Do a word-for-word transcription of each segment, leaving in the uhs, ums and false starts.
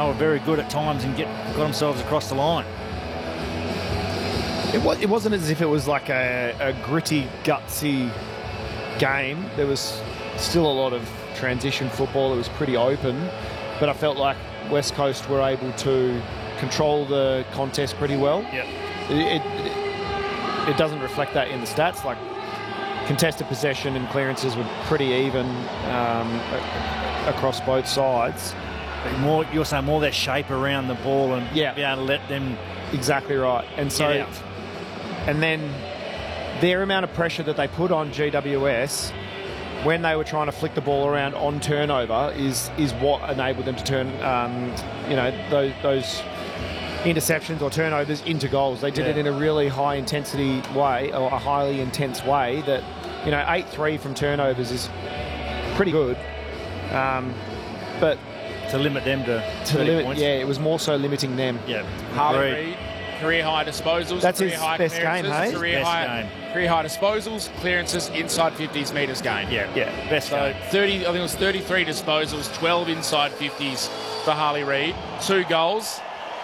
were very good at times and get got themselves across the line. It, was, it wasn't as if it was like a, a gritty, gutsy game. There was still a lot of transition football. It was pretty open, but I felt like West Coast were able to control the contest pretty well. Yep. It, it, it doesn't reflect that in the stats. Like contested possession and clearances were pretty even um, across both sides. But more, you're saying more that shape around the ball and yeah. be able to let them exactly right. And so, get out. And then their amount of pressure that they put on G W S when they were trying to flick the ball around on turnover is is what enabled them to turn, um, you know, those, those interceptions or turnovers into goals. They did yeah. it in a really high intensity way, or a highly intense way. That, you know, eight three from turnovers is pretty good, um, but to limit them to, to limit, points. yeah, it was more so limiting them. Yeah, Harley Reid, career high disposals. That's career his high best game, hey? Career Best high, game. career high disposals, clearances inside fifties metres gain. Yeah, Yeah, best So game. thirty, I think it was thirty-three disposals, twelve inside fifties for Harley Reid, two goals,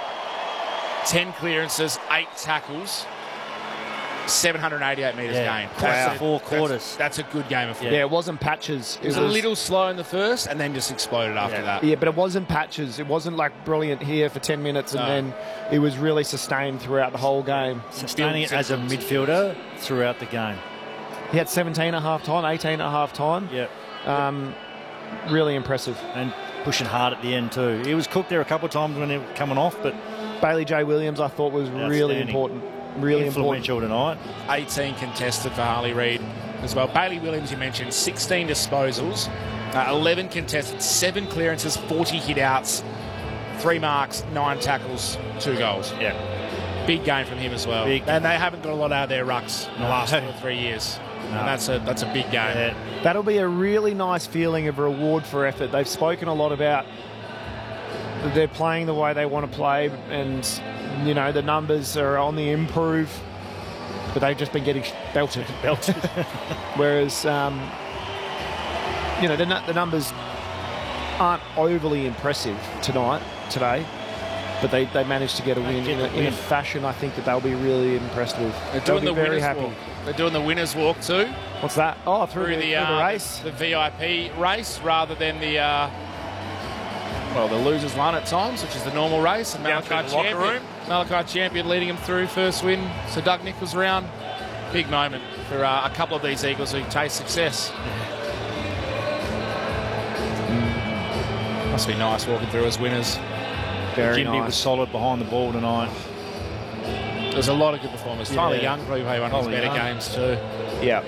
ten clearances, eight tackles, seven hundred eighty-eight metres Yeah. gained. Wow. a- Four that's- quarters. That's, a good game of football. yeah, it wasn't patches. It was a little slow in the first and then just exploded after Yeah. that. Yeah, but it wasn't patches. It wasn't like brilliant here for ten minutes and No. then it was really sustained throughout the whole game. Sustaining it Build as a systems. midfielder throughout the game. He had seventeen at half time, eighteen at half time. Yep. Um, really impressive. And pushing hard at the end too. He was cooked there a couple of times when he was coming off, but Bailey J. Williams, I thought, was really Outstanding. important. Really important. influential tonight. eighteen contested for Harley Reid as well. Bailey Williams, you mentioned, sixteen disposals, uh, eleven contested, seven clearances, forty hit-outs, three marks, nine tackles, two goals. Yeah. Big game from him as well. Big. And they haven't got a lot out of their rucks in the No. last two or three years. No. And that's a that's a big game. Yeah. That'll be a really nice feeling of reward for effort. They've spoken a lot about that they're playing the way they want to play, and you know the numbers are on the improve, but they've just been getting belted. Belted. Whereas, um, you know, the, nu- the numbers aren't overly impressive tonight, today, but they, they managed to get a win get in a, the in a win. fashion I think that they'll be really impressed with. They're They'll doing be the very winners happy. walk. They're doing the winners walk too. What's that? Oh, through, Through the, the, through uh, the race. the V I P race rather than the uh, well, the losers run at times, which is the normal race. And Down Malachi through the locker Champion, room. Malachi Champion leading them through first win. So Doug Nichols round, big moment for uh, a couple of these Eagles who taste success. Must be nice walking through as winners. Very Jimmy nice. was solid behind the ball tonight. There's a lot of good performers. Tyler Yeah. Young probably played one of his Tyler better Young. games too. Yeah.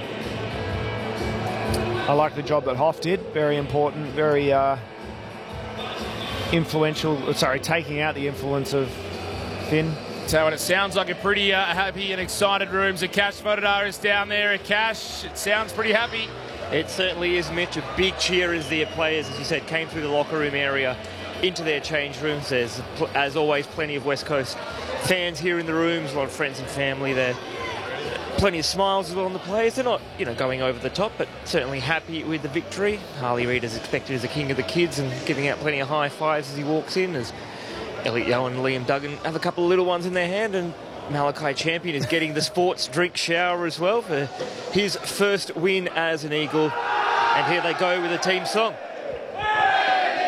I like the job that Hoff did. Very important, very uh, influential. Sorry, taking out the influence of Finn. So what it sounds like a pretty uh, happy and excited room. So Cash Fotodar is down there. Cash, it sounds pretty happy. It certainly is, Mitch. A big cheer as the players, as you said, came through the locker room area into their change rooms. There's, pl- as always, plenty of West Coast fans here in the rooms, a lot of friends and family there. Plenty of smiles as well on the players. They're not, you know, going over the top, but certainly happy with the victory. Harley Reid is expected as the king of the kids and giving out plenty of high fives as he walks in, as Elliot Yeo and Liam Duggan have a couple of little ones in their hand, and Malachi Champion is getting the sports drink shower as well for his first win as an Eagle. And here they go with the team song.